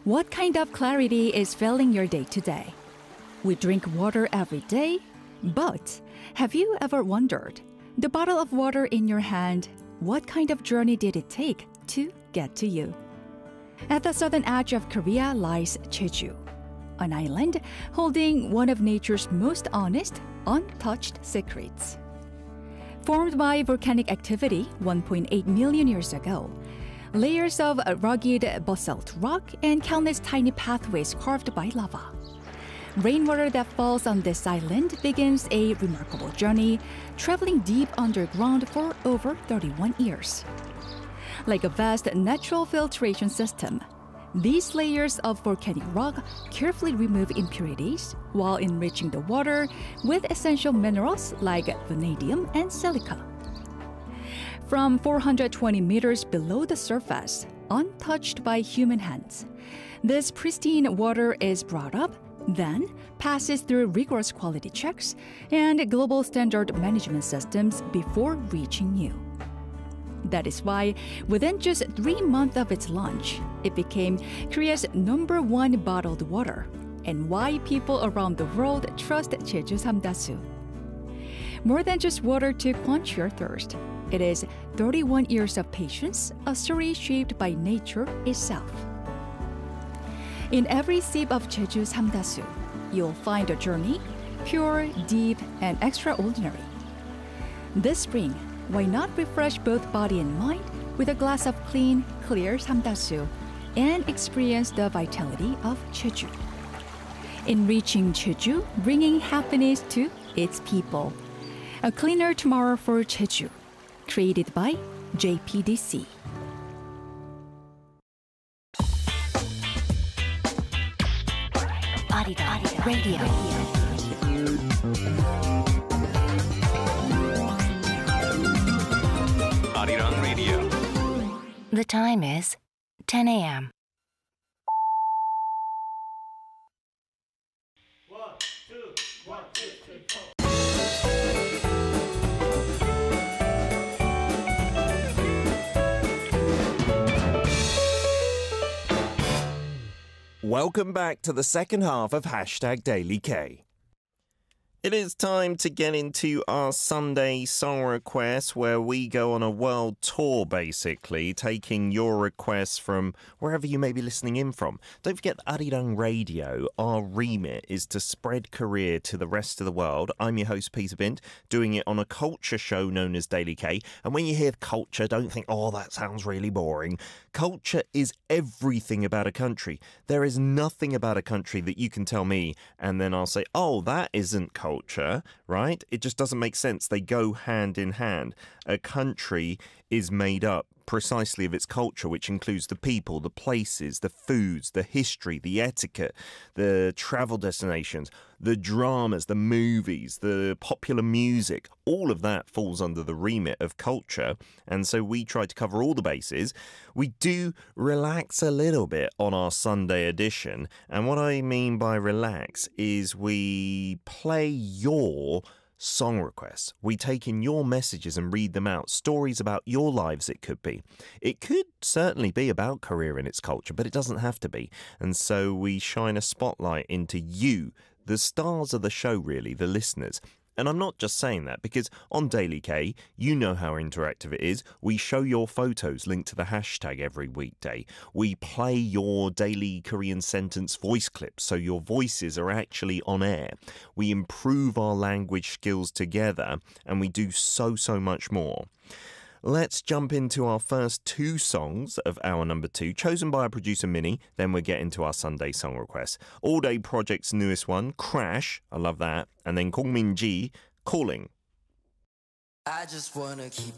What kind of clarity is filling your day today? We drink water every day, but have you ever wondered, the bottle of water in your hand, what kind of journey did it take to get to you? At the southern edge of Korea lies Jeju, an island holding one of nature's most honest, untouched secrets. Formed by volcanic activity 1.8 million years ago, layers of rugged basalt rock and countless tiny pathways carved by lava. Rainwater that falls on this island begins a remarkable journey, traveling deep underground for over 31 years. Like a vast natural filtration system, these layers of volcanic rock carefully remove impurities while enriching the water with essential minerals like vanadium and silica. From 420 meters below the surface, untouched by human hands, this pristine water is brought up, then passes through rigorous quality checks and global standard management systems before reaching you. That is why, within just 3 months of its launch, it became Korea's #1 bottled water, and why people around the world trust Jeju Samdasu. More than just water to quench your thirst, it is 31 years of patience, a story shaped by nature itself. In every sip of Jeju Samdasu, you'll find a journey, pure, deep, and extraordinary. This spring, why not refresh both body and mind with a glass of clean, clear Samdasu and experience the vitality of Jeju. Enriching Jeju, bringing happiness to its people. A cleaner tomorrow for Jeju, created by JPDC. Arirang Radio. Arirang Radio. The time is 10 a.m. Welcome back to the second half of Hashtag Daily K. It is time to get into our Sunday song requests, where we go on a world tour, basically, taking your requests from wherever you may be listening in from. Don't forget Arirang Radio. Our remit is to spread Korea to the rest of the world. I'm your host, Peter Bint, doing it on a culture show known as Daily K. And when you hear culture, don't think, oh, that sounds really boring. Culture is everything about a country. There is nothing about a country that you can tell me and then I'll say, oh, that isn't culture, right? It just doesn't make sense. They go hand in hand. A country is made up precisely of its culture, which includes the people, the places, the foods, the history, the etiquette, the travel destinations, the dramas, the movies, the popular music. All of that falls under the remit of culture. And so we try to cover all the bases. We do relax a little bit on our Sunday edition. And what I mean by relax is we play your song requests. We take in your messages and read them out. Stories about your lives, it could be. It could certainly be about Korea and its culture, but it doesn't have to be. And so we shine a spotlight into you, the stars of the show, really, the listeners. And I'm not just saying that because on Daily K, you know how interactive it is. We show your photos linked to the hashtag every weekday. We play your daily Korean sentence voice clips so your voices are actually on air. We improve our language skills together and we do so much more. Let's jump into our first 2 songs of hour number 2, chosen by our producer Minnie. Then we'll get into our Sunday song requests. All Day Project's newest one, Crash, I love that. And then Kong Min Ji, Calling. I just wanna keep